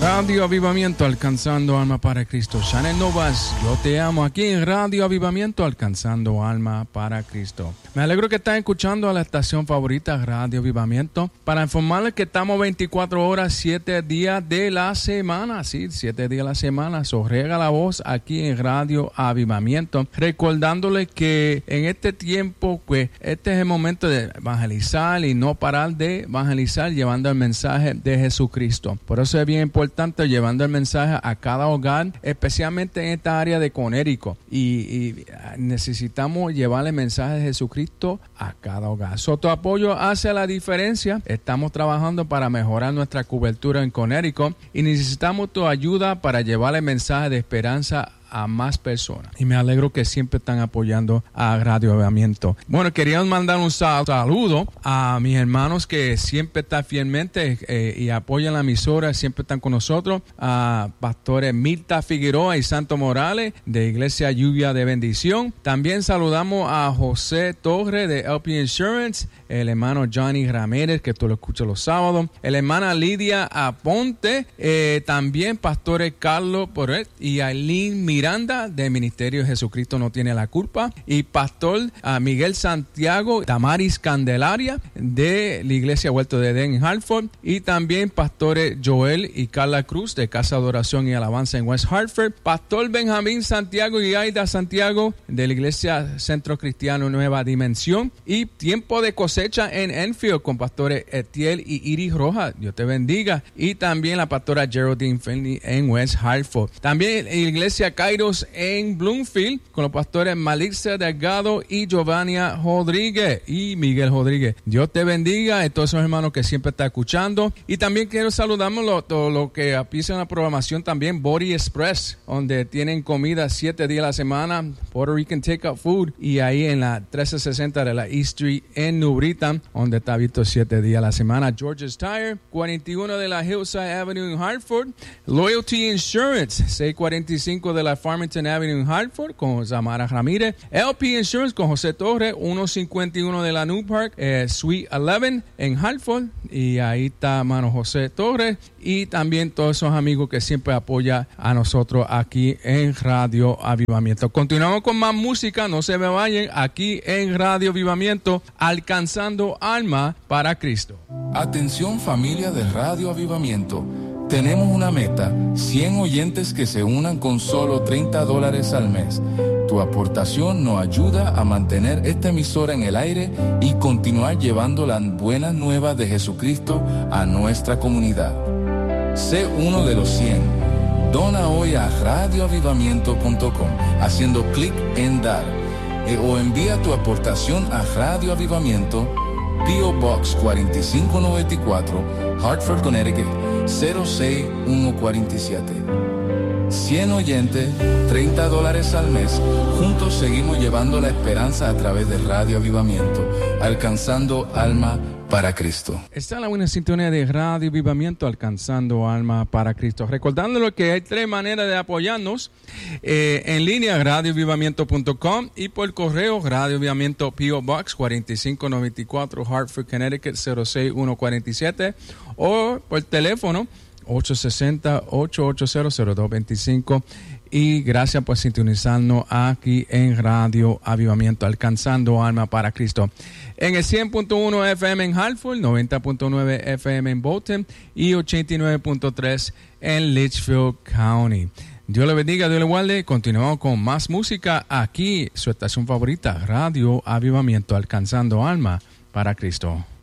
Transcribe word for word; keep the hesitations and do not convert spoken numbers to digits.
Radio Avivamiento, alcanzando alma para Cristo. Chanel Novas, yo te amo, aquí en Radio Avivamiento, alcanzando alma para Cristo. Me alegro que están escuchando a la estación favorita, Radio Avivamiento, para informarles que estamos veinticuatro horas, siete días de la semana. Sí, siete días de la semana. So, riega la voz aquí en Radio Avivamiento, recordándoles que en este tiempo, pues, este es el momento de evangelizar y no parar de evangelizar, llevando el mensaje de Jesucristo. Por eso es bien importante llevando el mensaje a cada hogar, especialmente en esta área de Connecticut, y, y necesitamos llevar el mensaje de Jesucristo a cada hogar. So, tu apoyo hace la diferencia. Estamos trabajando para mejorar nuestra cobertura en Connecticut y necesitamos tu ayuda para llevar el mensaje de esperanza a más personas. Y me alegro que siempre están apoyando a Radio Avivamiento. Bueno, queríamos mandar un sal- saludo a mis hermanos que siempre están fielmente eh, y apoyan la emisora, siempre están con nosotros, a pastores Mirta Figueroa y Santo Morales de Iglesia Lluvia de Bendición. También saludamos a José Torre de L P Insurance, el hermano Johnny Ramírez, que tú lo escuchas los sábados, la hermana Lidia Aponte, eh, también pastores Carlos Porret y Aileen Miranda Miranda del Ministerio Jesucristo No Tiene la Culpa, y pastor uh, Miguel Santiago Tamaris Candelaria de la Iglesia Huerto de Edén en Hartford, y también pastores Joel y Carla Cruz de Casa de Oración y Alabanza en West Hartford, pastor Benjamín Santiago y Aida Santiago de la Iglesia Centro Cristiano Nueva Dimensión, y tiempo de cosecha en Enfield con pastores Etiel y Iris Rojas. Dios te bendiga. Y también la pastora Geraldine Finley en West Hartford. También la Iglesia Kairos en Bloomfield con los pastores Malicia Delgado y Giovannia Rodríguez y Miguel Rodríguez. Dios te bendiga a todos esos hermanos que siempre están escuchando. Y también quiero saludarnos lo, todo lo que empieza en la programación también, Body Express, donde tienen comida siete días a la semana, Puerto Rican Takeout Food, y ahí en la trece sesenta de la East Street en New Britain, donde está abierto siete días a la semana. George's Tire, cuarenta y uno de la Hillside Avenue en Hartford. Loyalty Insurance, seiscientos cuarenta y cinco de la Farmington Avenue en Hartford con Samara Ramírez. L P Insurance con José Torres, ciento cincuenta y uno de la New Park, eh, Suite once en Hartford, y ahí está mano José Torres, y también todos esos amigos que siempre apoyan a nosotros aquí en Radio Avivamiento. Continuamos con más música, no se me vayan, aquí en Radio Avivamiento, alcanzando alma para Cristo. Atención familia de Radio Avivamiento. Tenemos una meta, cien oyentes que se unan con solo treinta dólares al mes. Tu aportación nos ayuda a mantener esta emisora en el aire y continuar llevando las buenas nuevas de Jesucristo a nuestra comunidad. Sé uno de los cien. Dona hoy a radio avivamiento punto com haciendo clic en dar eh, o envía tu aportación a Radio Avivamiento, P O Box cuarenta y cinco noventa y cuatro, Hartford, Connecticut cero seis uno cuatro siete. cien oyentes, treinta dólares al mes. Juntos seguimos llevando la esperanza a través de Radio Avivamiento, alcanzando alma para Cristo. Está en la buena sintonía de Radio Avivamiento, alcanzando alma para Cristo. Recordándolo que hay tres maneras de apoyarnos. Eh, en línea, radio avivamiento punto com, y por correo, Radio Avivamiento, P O Box cuarenta y cinco noventa y cuatro, Hartford, Connecticut cero seis uno cuatro siete, o por teléfono ocho seis cero, ocho ocho cero, cero dos dos cinco. Y gracias por sintonizarnos aquí en Radio Avivamiento, alcanzando alma para Cristo. En el cien punto uno F M en Hartford, noventa punto nueve F M en Bolton y ochenta y nueve punto tres en Litchfield County. Dios le bendiga, Dios le guarde. Continuamos con más música aquí, su estación favorita, Radio Avivamiento, alcanzando alma para Cristo.